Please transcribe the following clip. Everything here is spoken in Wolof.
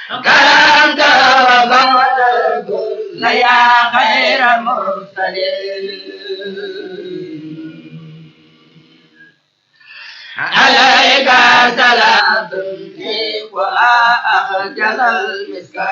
كرمت وفوت الكل يا خير مرسلين عليك سلام وأخجل المسكين